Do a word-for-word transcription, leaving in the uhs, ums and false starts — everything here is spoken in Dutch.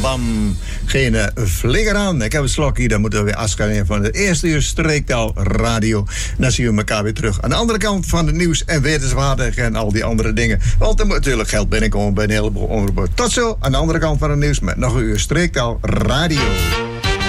bam. Geen uh, flikker aan. Ik heb een slokje, dan moeten we weer afschuiven van het eerste uur Streektaal Radio. Dan zien we elkaar weer terug aan de andere kant van het nieuws en wetenswaardig en al die andere dingen. Want er moet natuurlijk geld binnenkomen bij een heleboel omroepen. Tot zo aan de andere kant van het nieuws met nog een uur Streektaal Radio.